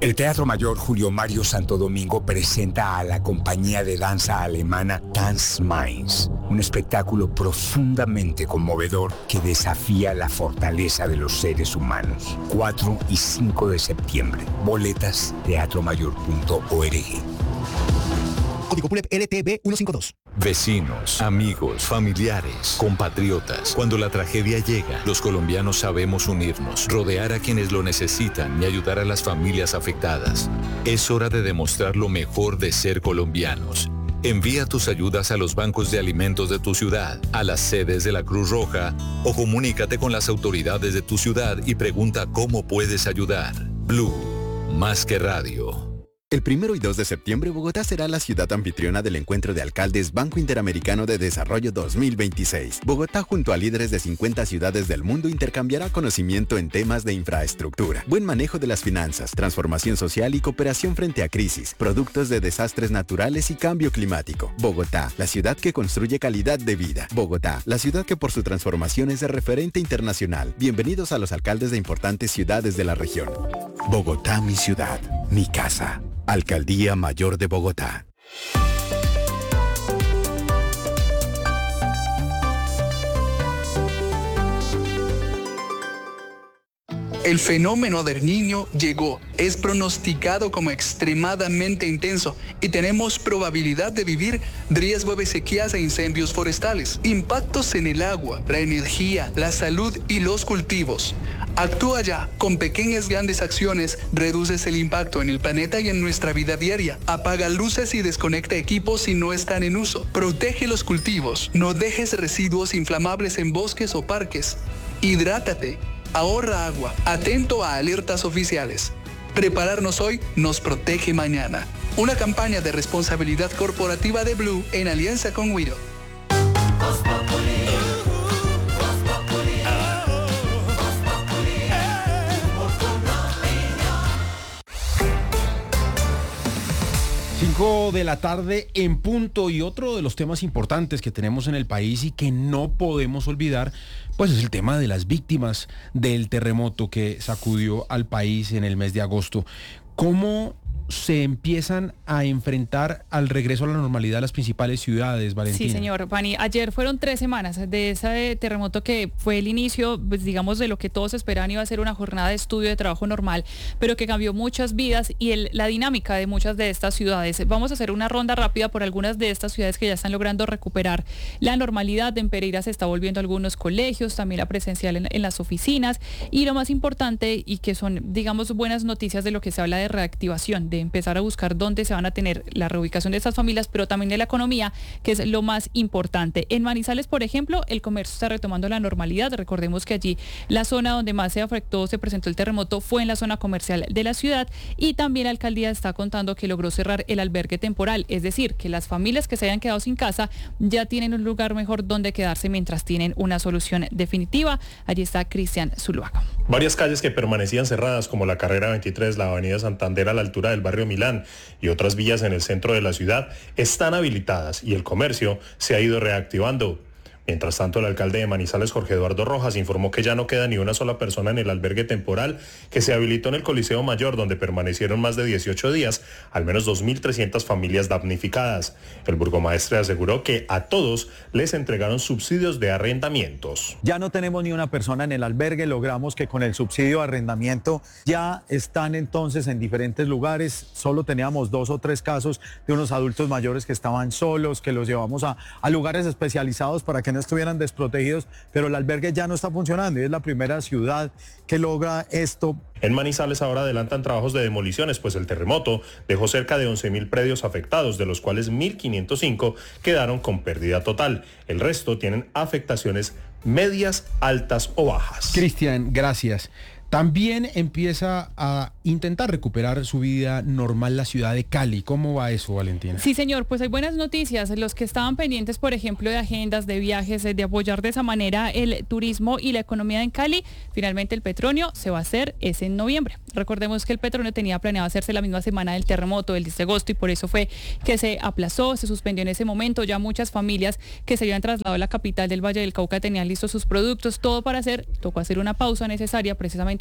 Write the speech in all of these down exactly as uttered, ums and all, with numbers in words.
El Teatro Mayor Julio Mario Santo Domingo presenta a la compañía de danza alemana Dance Minds, un espectáculo profundamente conmovedor que desafía la fortaleza de los seres humanos. cuatro y cinco de septiembre. Boletas teatro mayor punto org. Código P U L E P L T B ciento cincuenta y dos. Vecinos, amigos, familiares, compatriotas. Cuando la tragedia llega, los colombianos sabemos unirnos, rodear a quienes lo necesitan y ayudar a las familias afectadas. Es hora de demostrar lo mejor de ser colombianos. Envía tus ayudas a los bancos de alimentos de tu ciudad, a las sedes de la Cruz Roja o comunícate con las autoridades de tu ciudad y pregunta cómo puedes ayudar. Blue, más que radio. El primero y dos de septiembre, Bogotá será la ciudad anfitriona del Encuentro de Alcaldes Banco Interamericano de Desarrollo dos mil veintiséis. Bogotá, junto a líderes de cincuenta ciudades del mundo, intercambiará conocimiento en temas de infraestructura, buen manejo de las finanzas, transformación social y cooperación frente a crisis, productos de desastres naturales y cambio climático. Bogotá, la ciudad que construye calidad de vida. Bogotá, la ciudad que por su transformación es de referente internacional. Bienvenidos a los alcaldes de importantes ciudades de la región. Bogotá, mi ciudad, mi casa. Alcaldía Mayor de Bogotá. El fenómeno del Niño llegó, es pronosticado como extremadamente intenso y tenemos probabilidad de vivir riesgo de sequías e incendios forestales, impactos en el agua, la energía, la salud y los cultivos. Actúa ya, con pequeñas grandes acciones reduces el impacto en el planeta y en nuestra vida diaria. Apaga luces y desconecta equipos si no están en uso. Protege los cultivos, no dejes residuos inflamables en bosques o parques. Hidrátate. Ahorra agua, atento a alertas oficiales. Prepararnos hoy nos protege mañana. Una campaña de responsabilidad corporativa de Blue en alianza con Wido. cinco de la tarde en punto, y otro de los temas importantes que tenemos en el país y que no podemos olvidar, pues es el tema de las víctimas del terremoto que sacudió al país en el mes de agosto. ¿Cómo se empiezan a enfrentar al regreso a la normalidad las principales ciudades, Valentina? Sí, señor, Pani. Ayer fueron tres semanas de ese terremoto que fue el inicio, pues, digamos, de lo que todos esperaban iba a ser una jornada de estudio, de trabajo normal, pero que cambió muchas vidas y el, la dinámica de muchas de estas ciudades. Vamos a hacer una ronda rápida por algunas de estas ciudades que ya están logrando recuperar la normalidad. En Pereira se está volviendo a algunos colegios, también la presencial en, en las oficinas, y lo más importante, y que son, digamos, buenas noticias de lo que se habla de reactivación, de empezar a buscar dónde se van a tener la reubicación de estas familias, pero también de la economía, que es lo más importante. En Manizales, por ejemplo, el comercio está retomando la normalidad. Recordemos que allí la zona donde más se afectó, se presentó el terremoto, fue en la zona comercial de la ciudad, y también la alcaldía está contando que logró cerrar el albergue temporal, es decir, que las familias que se hayan quedado sin casa ya tienen un lugar mejor donde quedarse mientras tienen una solución definitiva. Allí está Cristian Zuluaga. Varias calles que permanecían cerradas, como la carrera veintitrés, la avenida Santander a la altura del barrio Milán y otras vías en el centro de la ciudad, están habilitadas y el comercio se ha ido reactivando. Mientras tanto, el alcalde de Manizales, Jorge Eduardo Rojas, informó que ya no queda ni una sola persona en el albergue temporal que se habilitó en el Coliseo Mayor, donde permanecieron más de dieciocho días, al menos dos mil trescientas familias damnificadas. El burgomaestre aseguró que a todos les entregaron subsidios de arrendamientos. Ya no tenemos ni una persona en el albergue, logramos que con el subsidio de arrendamiento ya están entonces en diferentes lugares. Solo teníamos dos o tres casos de unos adultos mayores que estaban solos, que los llevamos a, a lugares especializados para que no estuvieran desprotegidos, pero el albergue ya no está funcionando y es la primera ciudad que logra esto. En Manizales ahora adelantan trabajos de demoliciones, pues el terremoto dejó cerca de once mil predios afectados, de los cuales mil quinientos cinco quedaron con pérdida total. El resto tienen afectaciones medias, altas o bajas. Cristian, gracias. También empieza a intentar recuperar su vida normal la ciudad de Cali. ¿Cómo va eso, Valentina? Sí, señor, pues hay buenas noticias. Los que estaban pendientes, por ejemplo, de agendas, de viajes, de apoyar de esa manera el turismo y la economía en Cali, finalmente el Petronio se va a hacer, es en noviembre. Recordemos que el Petronio tenía planeado hacerse la misma semana del terremoto, el diez de agosto, y por eso fue que se aplazó, se suspendió en ese momento. Ya muchas familias que se habían trasladado a la capital del Valle del Cauca tenían listos sus productos, todo para hacer, tocó hacer una pausa necesaria precisamente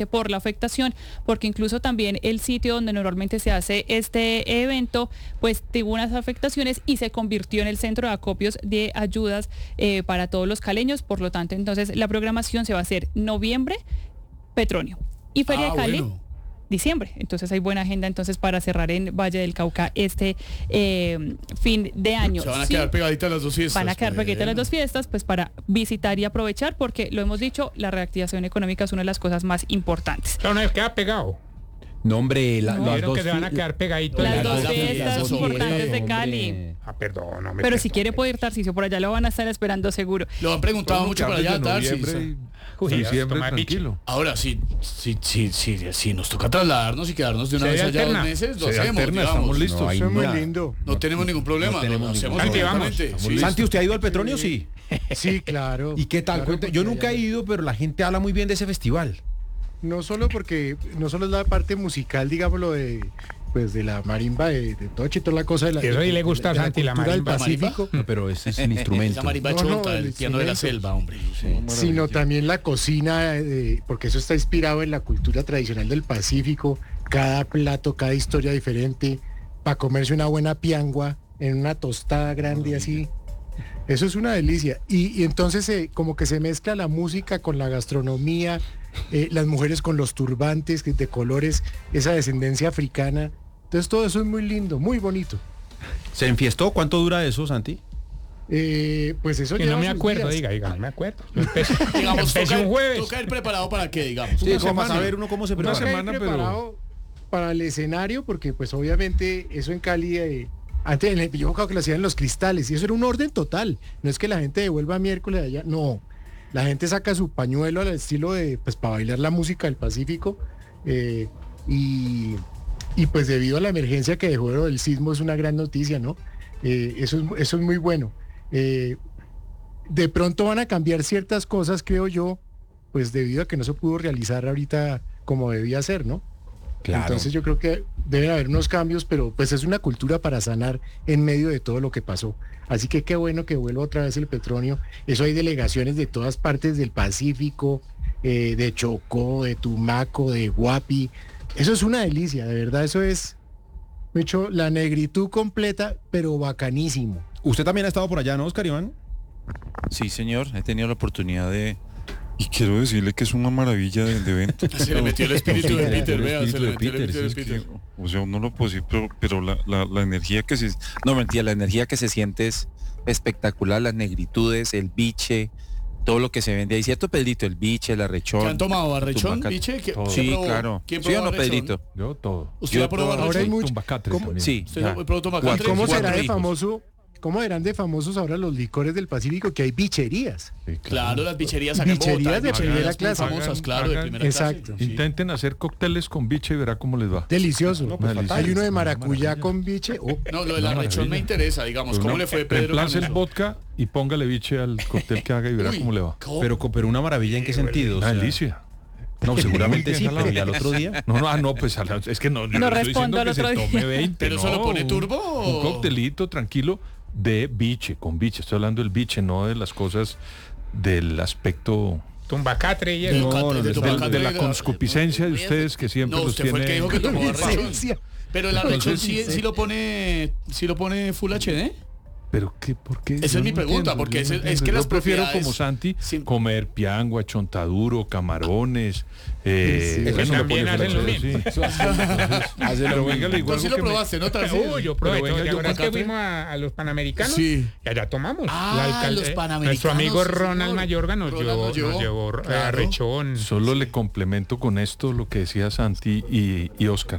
precisamente por la afectación, porque incluso también el sitio donde normalmente se hace este evento, pues tuvo unas afectaciones y se convirtió en el centro de acopios de ayudas eh, para todos los caleños. Por lo tanto, entonces la programación se va a hacer noviembre, Petronio, y Feria Ah, de Cali, bueno. diciembre. Entonces hay buena agenda entonces para cerrar en Valle del Cauca este eh, fin de año. Se van a Sí, quedar pegaditas las dos fiestas. van a quedar pegaditas las Bueno. dos fiestas, pues para visitar y aprovechar, porque lo hemos dicho, la reactivación económica es una de las cosas más importantes. Claro, no, queda pegado. No, hombre, la- No. las Vieron dos que se van a fi- quedar pegaditos. Las la- dos la- fiestas las dos importantes de hombre. Cali. Ah, perdón, no me Pero si perdone. quiere puede ir Tarcisio, por allá lo van a estar esperando seguro. Lo han preguntado mucho para allá, Tarsis. Uy, diciembre, toma biche. tranquilo. Ahora, si, si, si, si, si nos toca trasladarnos y quedarnos de una Se vez allá alterna. dos meses, lo Se hacemos, alterna, digamos. estamos listos. No hay Eso es muy nada. lindo. No tenemos ningún problema. No tenemos lo hacemos ningún problema. perfectamente. Santi, Sí. Santi, ¿usted ha ido al Petronio? Sí. Sí, claro. ¿Y qué tal? Claro, Cuente- porque Yo nunca he allá- ido, pero la gente habla muy bien de ese festival. No solo porque, no solo es la parte musical, digámoslo, de pues de la marimba, de, de Toche, toda la cosa de la, Eso sí de- le gusta a de la Santi, la cultura del marimba. Pacífico, No, pero ese es el instrumento. Esa marimba No, no, chonta, el el piano de la instrumento. selva, hombre. sino también la cocina, eh, porque eso está inspirado en la cultura tradicional del Pacífico, cada plato, cada historia diferente, para comerse una buena piangua en una tostada grande así. Eso es una delicia. Y, y entonces eh, como que se mezcla la música con la gastronomía, eh, las mujeres con los turbantes que- de colores, esa descendencia africana. Entonces todo eso es muy lindo, muy bonito. ¿Se enfiestó? ¿Cuánto dura eso, Santi? Eh, pues eso Que lleva no me sus acuerdo, días. diga, diga, no me acuerdo. Yo empecé, Digamos, empecé toca, un jueves. toca ir preparado para qué, digamos. Sí, Una como para semana. saber uno cómo se Una prepara. Toca ir semana, pero- preparado para el escenario, porque pues obviamente eso en Cali, eh, antes en el- yo me acuerdo que lo hacían en los cristales, y eso era un orden total. No es que la gente devuelva miércoles allá, no. La gente saca su pañuelo al estilo de, pues para bailar la música del Pacífico, eh, y, y pues debido a la emergencia que dejó el sismo es una gran noticia, ¿no? Eh, eso, es, eso es muy bueno. Eh, de pronto van a cambiar ciertas cosas, creo yo, pues debido a que no se pudo realizar ahorita como debía ser, ¿no? Claro. Entonces yo creo que deben haber unos cambios, pero pues es una cultura para sanar en medio de todo lo que pasó. Así que qué bueno que vuelva otra vez el Petronio. Eso hay delegaciones de todas partes del Pacífico, eh, de Chocó, de Tumaco, de Guapi. Eso es una delicia, de verdad, eso es, de hecho, la negritud completa, pero bacanísimo. Usted también ha estado por allá, ¿no, Oscar Iván? Sí, señor, he tenido la oportunidad de... Y quiero decirle que es una maravilla de, de evento. Se le metió el espíritu de Peter, El vea, se espíritu le de metió el Peter, espíritu de sí, es Peter. que, o sea, no lo puedo decir, pero, pero la, la, la energía que se... No, mentira, la energía que se siente es espectacular, las negritudes, el biche, todo lo que se vende ahí, ¿cierto, Pedrito? El biche, el arrechón. ¿Qué han tomado? ¿Arrechón, tumbaca- biche? ¿Qué- todo. ¿Quién Sí, probó? claro. ¿Quién ¿Sí o probó no, arrechón? Pedrito? Yo todo. ¿Usted Yo ha probado Ahora hay arrechón? mucho- Tumbacatres ¿Cómo? también. Sí, ¿Usted ya. probó tomacatre? Cuatro- ¿Cómo cuatro será de hijos. famoso? ¿Cómo eran de famosos ahora los licores del Pacífico? Que hay bicherías. Sí, Claro, las bicherías acá en Bicherías Bogotá, de bicherías primera muy clase. famosas, Hagan- claro, de hagan- primera Exacto. clase. Sí. Intenten hacer cócteles con biche y verá cómo les va. Delicioso. No, pues, Hay fatal. uno de maracuyá con biche. oh, No, lo del Una arrechón me maravilla. interesa, digamos. Pues ¿Cómo no, le fue Pedro con reemplace el eso? vodka y póngale biche al cóctel que haga y verá Uy, cómo le va. ¿cómo? Pero, pero una maravilla, ¿en qué sentido? O Una sea, delicia. no, seguramente Muy sí, bien, pero ¿y jalado. al otro día? No, no, ah, no, pues a la- es que no, No le estoy respondo diciendo al que otro se día. tome veinte, ¿Pero eso no, lo pone un- turbo o- Un coctelito tranquilo de biche, con biche. Estoy hablando del biche, no de las cosas del aspecto Tumbacatre y De eso. Tumbacatre, no, no, de de, Tumbacatre, de la de- conscupiscencia de ustedes que siempre No, los usted fue el que tiene. dijo que tomó arrechón. Esencia. Pero el arrechón Entonces, sí, sí lo pone sí lo pone Full H D. Pero qué, ¿por qué? Esa Yo es mi no pregunta, entiendo, porque yo es- no es entiendo. que Yo las prefiero propiedades- como Santi Sí. comer piangua, chontaduro, camarones. Eh, Sí, sí. bueno, También le pone hacen lo Full H D, mismo. sí. Pero véngale igual Tú sí algo lo que me- probaste, ¿no? Tarsi? Uy, yo probé. Pero venga, ¿Te yo acuerdas que Tumbacatre. fuimos a, a los Panamericanos? Sí. Y allá tomamos. Ah, La alcalde- los Panamericanos, Nuestro amigo sí, Ronald señor. Mayorga nos Ronald llevó, nos llevó. nos llevó eh, Claro. arrechón. Solo le complemento con esto lo que decía Santi y, y Oscar.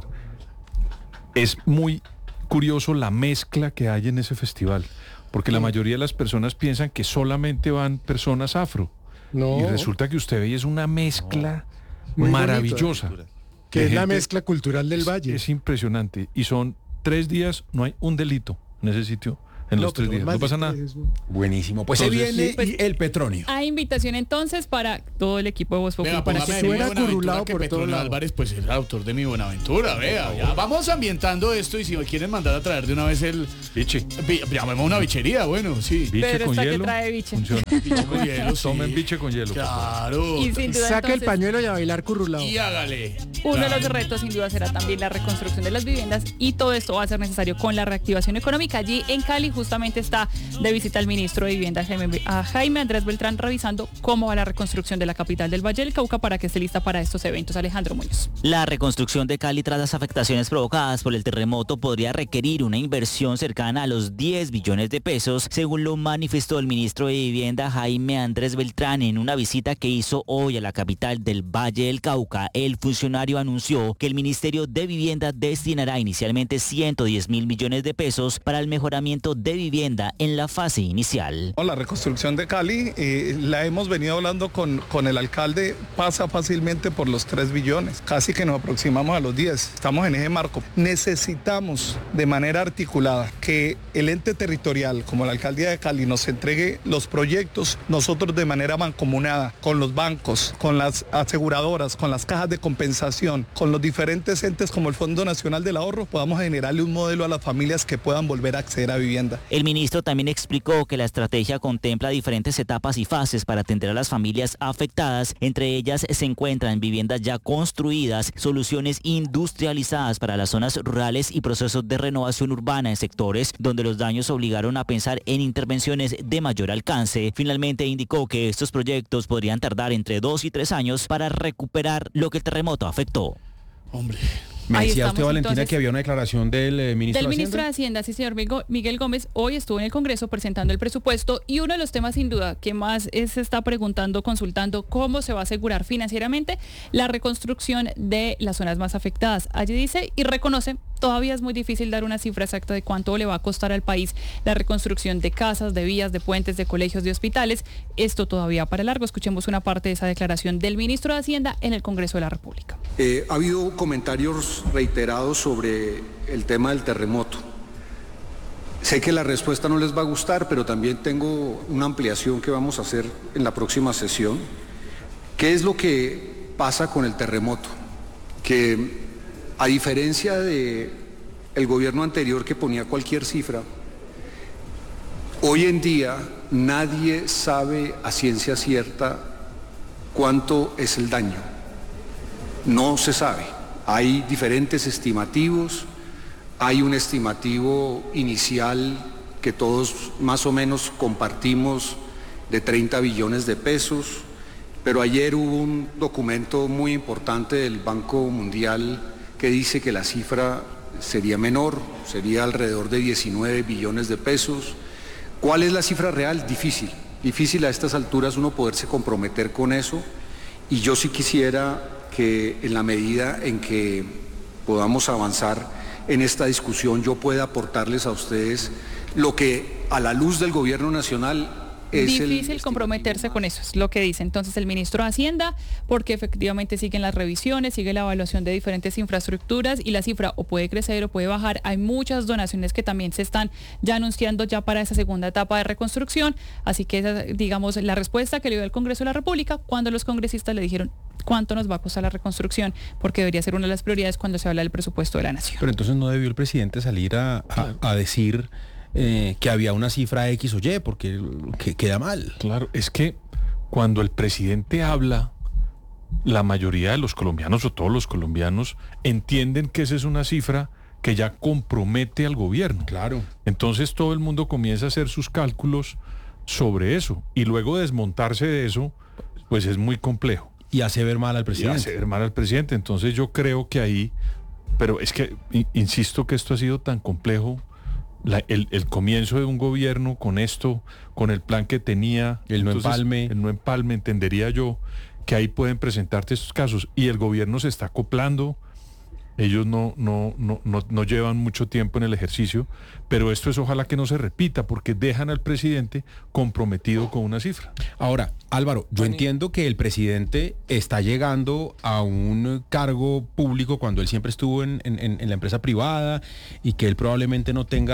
Es muy curioso la mezcla que hay en ese festival, porque la mayoría de las personas piensan que solamente van personas afro. No, Y resulta que usted ve y es una mezcla Muy maravillosa. que de es la gente- mezcla cultural del es- Valle. Es impresionante. Y son tres días, no hay un delito en ese sitio, en No, los tres pero días. más No pasa de nada. tres, Buenísimo. Pues se Entonces, viene pues, el petróleo. Hay invitación entonces para todo el equipo de Voz Populi Vea, para póngame que de mi fuera Buenaventura, currulado que por Petronio todo lado. Álvarez, pues es el autor de mi Buenaventura, vea. Ya vamos ambientando esto y si me quieren mandar a traer de una vez el... Biche. Vi- Llamemos una bichería, bueno, sí. Biche Pero con esta que hielo. trae biche. Funciona. Biche con hielo, sí. Tomen biche con hielo. por favor. Claro. Y sin duda, Saque el entonces, pañuelo y a bailar currulado. Y hágale. uno de los Claro. retos sin duda será también la reconstrucción de las viviendas y todo esto va a ser necesario con la reactivación económica. Allí en Cali justamente está de visita el ministro de Vivienda Jaime, a Jaime Andrés Beltrán revisando cómo va la reconstrucción de la capital del Valle del Cauca para que esté lista para estos eventos. Alejandro Muñoz. La reconstrucción de Cali tras las afectaciones provocadas por el terremoto podría requerir una inversión cercana a los diez billones de pesos, según lo manifestó el ministro de Vivienda Jaime Andrés Beltrán en una visita que hizo hoy a la capital del Valle del Cauca. El funcionario anunció que el Ministerio de Vivienda destinará inicialmente ciento diez mil millones de pesos para el mejoramiento de vivienda en la fase inicial. La reconstrucción de Cali, eh, la hemos venido hablando con, con el alcalde, pasa fácilmente por los tres billones, casi que nos aproximamos a los diez, estamos en ese marco. Necesitamos de manera articulada que el ente territorial, como la alcaldía de Cali, nos entregue los proyectos, nosotros de manera mancomunada, con los bancos, con las aseguradoras, con las cajas de compensación, con los diferentes entes como el Fondo Nacional del Ahorro, podamos generarle un modelo a las familias que puedan volver a acceder a vivienda. El ministro también explicó que la estrategia contempla diferentes etapas y fases para atender a las familias afectadas. Entre ellas se encuentran viviendas ya construidas, soluciones industrializadas para las zonas rurales y procesos de renovación urbana en sectores donde los daños obligaron a pensar en intervenciones de mayor alcance. Finalmente indicó que estos proyectos podrían tardar entre dos y tres años para recuperar lo que el terremoto afectó. Hombre. Me Ahí decía usted, estamos, Valentina, entonces, que había una declaración del eh, ministro Del de ministro de Hacienda. Hacienda, sí señor Migo- Miguel Gómez, hoy estuvo en el Congreso presentando el presupuesto y uno de los temas sin duda que más es- se está preguntando, consultando cómo se va a asegurar financieramente la reconstrucción de las zonas más afectadas. Allí dice y reconoce, todavía es muy difícil dar una cifra exacta de cuánto le va a costar al país la reconstrucción de casas, de vías, de puentes, de colegios, de hospitales. Esto todavía para largo. Escuchemos una parte de esa declaración del ministro de Hacienda en el Congreso de la República. Eh, ha habido comentarios reiterados sobre el tema del terremoto. Sé que la respuesta no les va a gustar, pero también tengo una ampliación que vamos a hacer en la próxima sesión. ¿Qué es lo que pasa con el terremoto? Que a diferencia de el gobierno anterior que ponía cualquier cifra, hoy en día nadie sabe a ciencia cierta cuánto es el daño. No se sabe. Hay diferentes estimativos, hay un estimativo inicial que todos más o menos compartimos de treinta billones de pesos, pero ayer hubo un documento muy importante del Banco Mundial que dice que la cifra sería menor, sería alrededor de diecinueve billones de pesos. ¿Cuál es la cifra real? Difícil, difícil a estas alturas uno poderse comprometer con eso, y yo sí quisiera que en la medida en que podamos avanzar en esta discusión yo pueda aportarles a ustedes lo que a la luz del gobierno nacional es Difícil el comprometerse con eso, es lo que dice entonces el ministro de Hacienda, porque efectivamente siguen las revisiones, sigue la evaluación de diferentes infraestructuras y la cifra o puede crecer o puede bajar. Hay muchas donaciones que también se están ya anunciando ya para esa segunda etapa de reconstrucción, así que esa, digamos, la respuesta que le dio el Congreso de la República cuando los congresistas le dijeron cuánto nos va a costar la reconstrucción, porque debería ser una de las prioridades cuando se habla del presupuesto de la nación. Pero entonces no debió el presidente salir a, a, a decir eh, que había una cifra X o Y, porque que, queda mal. Claro, es que cuando el presidente habla, la mayoría de los colombianos o todos los colombianos entienden que esa es una cifra que ya compromete al gobierno. Claro. Entonces todo el mundo comienza a hacer sus cálculos sobre eso y luego desmontarse de eso, pues es muy complejo. Y hace ver mal al presidente. Y hace ver mal al presidente. Entonces yo creo que ahí, pero es que in- insisto que esto ha sido tan complejo. La, el, el comienzo de un gobierno con esto, con el plan que tenía, el no entonces, empalme. el no empalme, entendería yo que ahí pueden presentarte estos casos y el gobierno se está acoplando. Ellos no, no, no, no, no llevan mucho tiempo en el ejercicio, pero esto es ojalá que no se repita porque dejan al presidente comprometido con una cifra. Ahora, Álvaro, yo entiendo que el presidente está llegando a un cargo público cuando él siempre estuvo en, en, en la empresa privada y que él probablemente no tenga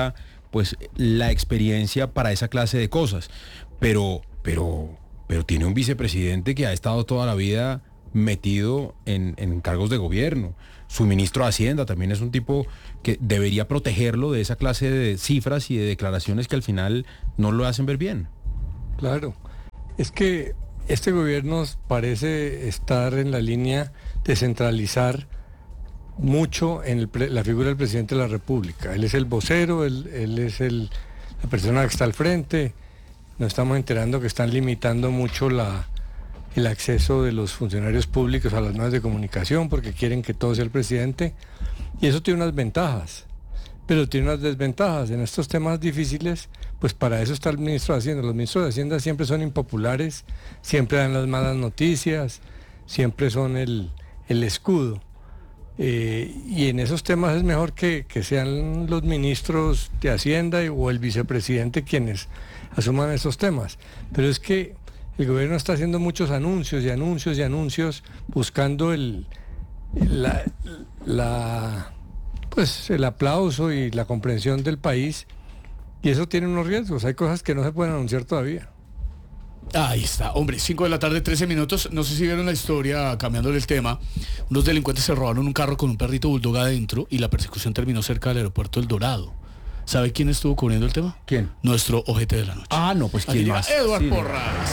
pues la experiencia para esa clase de cosas. Pero, pero, pero tiene un vicepresidente que ha estado toda la vida metido en, en cargos de gobierno. Su ministro de Hacienda también es un tipo que debería protegerlo de esa clase de cifras y de declaraciones que al final no lo hacen ver bien. Claro, es que este gobierno parece estar en la línea de centralizar mucho en el pre, la figura del presidente de la República. Él es el vocero, él, él es el, la persona que está al frente. Nos estamos enterando que están limitando mucho la, el acceso de los funcionarios públicos a las medios de comunicación porque quieren que todo sea el presidente. Y eso tiene unas ventajas, pero tiene unas desventajas. En estos temas difíciles, pues para eso está el ministro de Hacienda. Los ministros de Hacienda siempre son impopulares, siempre dan las malas noticias, siempre son el, el escudo. Eh, y en esos temas es mejor que, que sean los ministros de Hacienda y, o el vicepresidente quienes asuman esos temas. Pero es que el gobierno está haciendo muchos anuncios y anuncios y anuncios buscando el, la, la, pues, el aplauso y la comprensión del país, y eso tiene unos riesgos. Hay cosas que no se pueden anunciar todavía. Ahí está, hombre, cinco de la tarde, trece minutos. No sé si vieron la historia, cambiándole el tema. Unos delincuentes se robaron un carro con un perrito bulldog adentro y la persecución terminó cerca del aeropuerto El Dorado. ¿Sabe quién estuvo cubriendo el tema? ¿Quién? Nuestro ojete de la noche. Ah, no, pues ¿quién más? Eduardo Sí, Porras.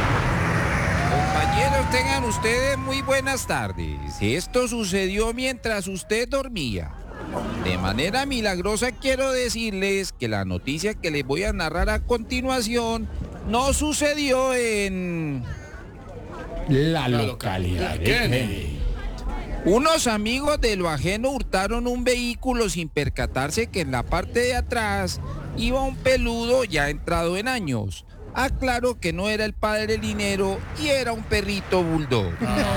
Compañeros, tengan ustedes muy buenas tardes. Esto sucedió mientras usted dormía. De manera milagrosa quiero decirles que la noticia que les voy a narrar a continuación no sucedió en la localidad de Kennedy. Unos amigos de lo ajeno hurtaron un vehículo sin percatarse que en la parte de atrás iba un peludo ya entrado en años. Aclaro que no era el padre Linero y era un perrito bulldog.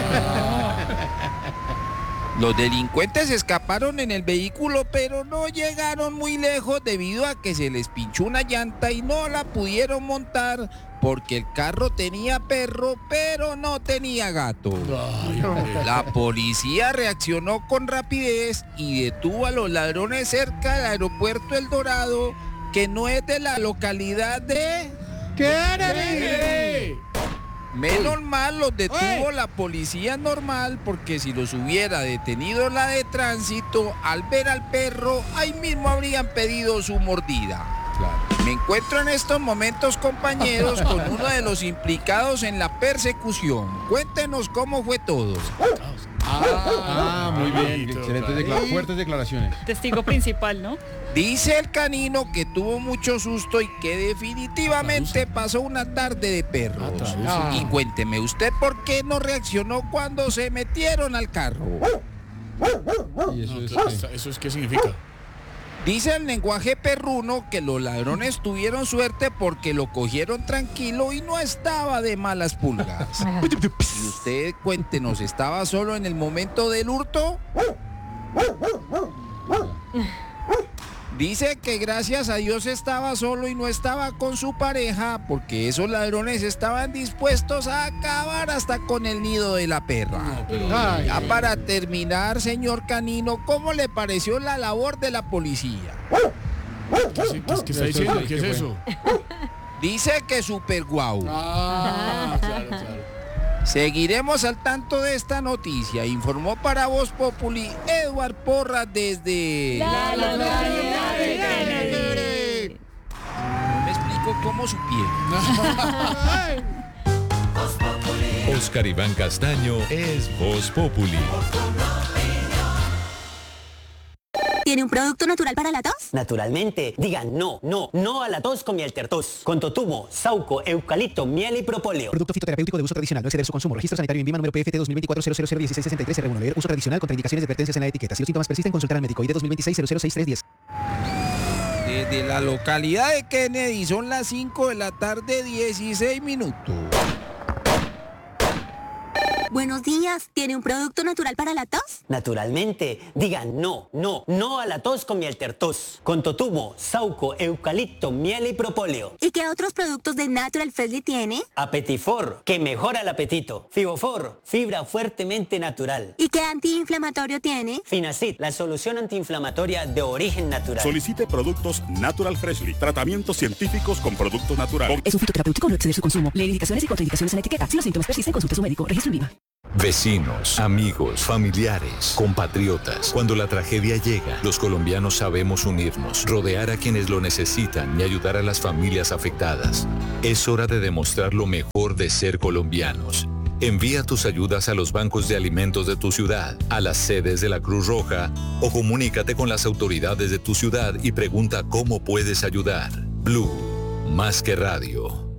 Los delincuentes escaparon en el vehículo, pero no llegaron muy lejos debido a que se les pinchó una llanta y no la pudieron montar porque el carro tenía perro, pero no tenía gato. La policía reaccionó con rapidez y detuvo a los ladrones cerca del aeropuerto El Dorado, que no es de la localidad de Kennedy. Menos mal los detuvo la policía normal, porque si los hubiera detenido la de tránsito, al ver al perro, ahí mismo habrían pedido su mordida. Claro. Me encuentro en estos momentos, compañeros, con uno de los implicados en la persecución. Cuéntenos cómo fue todo. Ah, ah muy bien, excelentes declara- fuertes declaraciones. Testigo principal, ¿no? Dice el canino que tuvo mucho susto y que definitivamente pasó una tarde de perros. Ah, y cuénteme usted por qué no reaccionó cuando se metieron al carro. ¿Y eso, no, es, ¿Eso es qué significa? Dice el lenguaje perruno que los ladrones tuvieron suerte porque lo cogieron tranquilo y no estaba de malas pulgas. Y usted, cuéntenos, ¿estaba solo en el momento del hurto? Dice que gracias a Dios estaba solo y no estaba con su pareja, porque esos ladrones estaban dispuestos a acabar hasta con el nido de la perra. No, pero... Ya para terminar, señor canino, ¿cómo le pareció la labor de la policía? ¿Qué, qué, qué está diciendo? ¿Qué es eso? Dice que super guau. Ah, claro, claro. Seguiremos al tanto de esta noticia. Informó para Voz Populi Eduardo Porras desde la localidad de Kennedy. No me explico cómo supieron. Oscar Iván Castaño es Voz Populi. ¿Tiene un producto natural para la tos? Naturalmente. Digan no, no, no a la tos con miel tertos. Con totumo, sauco, eucalipto, miel y propóleo. Producto fitoterapéutico de uso tradicional. No exceder su consumo. Registro sanitario INVIMA número P F T dos mil veinticuatro cero cero cero dieciséis sesenta y tres R uno. Leer uso tradicional contra indicaciones y advertencias en la etiqueta. Si los síntomas persisten, consultar al médico. I D dos mil veintiséis cero cero seis tres diez. Desde la localidad de Kennedy son las cinco de la tarde, dieciséis minutos. Buenos días. ¿Tiene un producto natural para la tos? Naturalmente, digan no, no, no a la tos con miel tertos. Con totumo, sauco, eucalipto, miel y propóleo. ¿Y qué otros productos de Natural Freshly tiene? Apetifor, que mejora el apetito. Fibofor, fibra fuertemente natural. ¿Y qué antiinflamatorio tiene? Finacid, la solución antiinflamatoria de origen natural. Solicite productos Natural Freshly. Tratamientos científicos con productos naturales. Es un fitoterapéutico, no exceder su consumo. Lee indicaciones y contraindicaciones en la etiqueta. Si los síntomas persisten, consulte a su médico. Registro en Viva. Vecinos, amigos, familiares, compatriotas. Cuando la tragedia llega, los colombianos sabemos unirnos, rodear a quienes lo necesitan y ayudar a las familias afectadas. Es hora de demostrar lo mejor de ser colombianos. Envía tus ayudas a los bancos de alimentos de tu ciudad, a las sedes de la Cruz Roja o comunícate con las autoridades de tu ciudad y pregunta cómo puedes ayudar. Blue, más que radio.